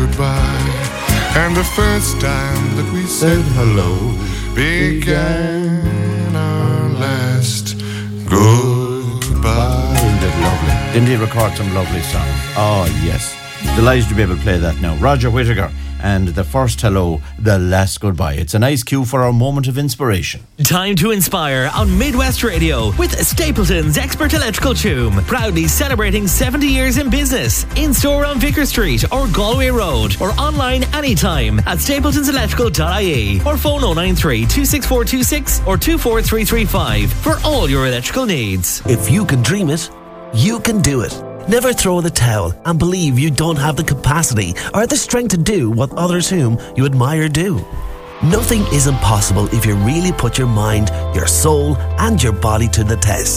goodbye. And the first time that we said hello began our last goodbye. Isn't it lovely? Didn't he record some lovely songs? Oh, yes. Delighted to be able to play that now. Roger Whittaker and the first hello, the last goodbye. It's a nice cue for our moment of inspiration. Time to inspire on Midwest Radio with Stapleton's Expert Electrical Choom. Proudly celebrating 70 years in business. In store on Vicar Street or Galway Road, or online anytime at stapletonselectrical.ie, or phone 093 26426 or 24335 for all your electrical needs. If you can dream it, you can do it. Never throw in the towel and believe you don't have the capacity or the strength to do what others whom you admire do. Nothing is impossible if you really put your mind, your soul and your body to the test.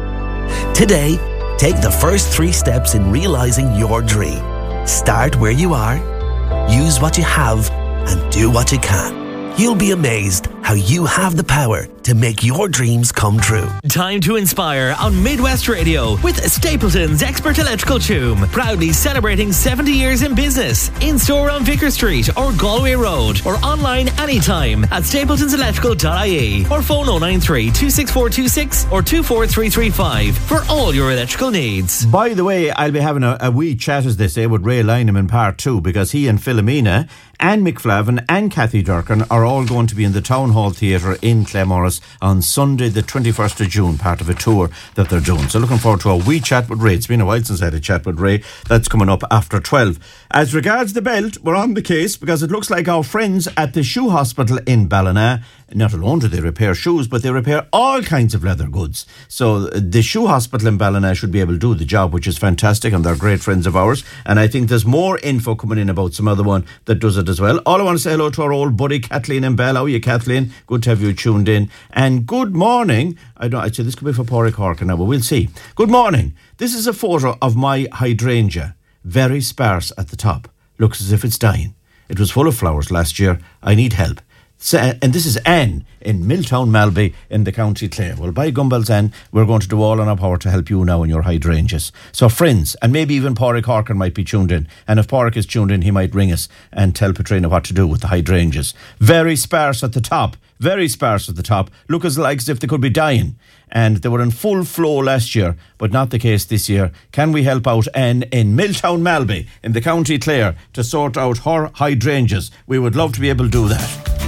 Today, take the first 3 steps in realising your dream. Start where you are, use what you have and do what you can. You'll be amazed how you have the power to make your dreams come true. Time to inspire on Midwest Radio with Stapleton's Expert Electrical Choom. Proudly celebrating 70 years in business. In store on Vicar Street or Galway Road, or online anytime at stapletonselectrical.ie, or phone 093 26426 or 24335 for all your electrical needs. By the way, I'll be having a wee chat, as they say, with Ray Lynham in part 2, because he and Philomena and Mick Flavin and Kathy Durkin are all going to be in the Town Hall Theatre in Claremorris on Sunday the 21st of June, part of a tour that they're doing. So looking forward to a wee chat with Ray. It's been a while since I had a chat with Ray. That's coming up after 12. As regards the belt, we're on the case because it looks like our friends at the Shoe Hospital in Ballina, not alone do they repair shoes, but they repair all kinds of leather goods. So the Shoe Hospital in Ballina should be able to do the job, which is fantastic, and they're great friends of ours. And I think there's more info coming in about some other one that does it as well. All I want to say hello to our old buddy Kathleen in Bell. How are you, Kathleen? Good to have you tuned in. And good morning. I'd say this could be for Pádraig Corkin now, but we'll see. Good morning. This is a photo of my hydrangea. Very sparse at the top. Looks as if it's dying. It was full of flowers last year. I need help. And this is Anne in Milltown Malby in the County Clare. Well, by Gumbells, Anne, we're going to do all in our power to help you now in your hydrangeas. So friends, and maybe even Pádraig Corkin might be tuned in. And if Pádraig is tuned in, he might ring us and tell Petrina what to do with the hydrangeas. Very sparse at the top. Very sparse at the top. Look as if they could be dying. And they were in full flow last year, but not the case this year. Can we help out Anne in Milltown Malby in the County Clare to sort out her hydrangeas? We would love to be able to do that.